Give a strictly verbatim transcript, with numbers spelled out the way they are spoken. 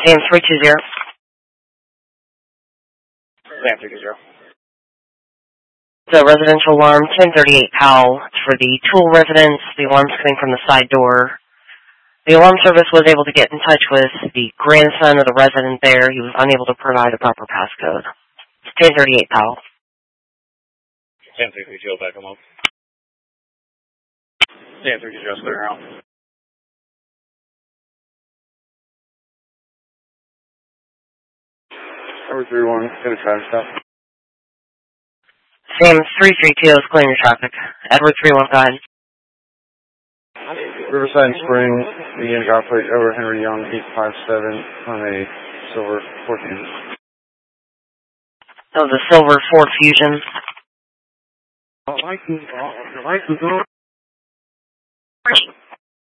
Sam three two zero. Sam three two zero. The residential alarm, ten thirty-eight Powell. It's for the Tool residence. The alarm's coming from the side door. The alarm service was able to get in touch with the grandson of the resident there. He was unable to provide a proper passcode. It's ten thirty-eight Powell. Sam three three zero, back him up. Sam three two zero, clear out. Number three one, get a traffic stop. Sam three three two is clearing your traffic. Edward three one, go ahead. Riverside and Spring, the unit got plate over Henry Young, eight five seven, on a silver Ford Fusion. That was a silver Ford Fusion. License, license.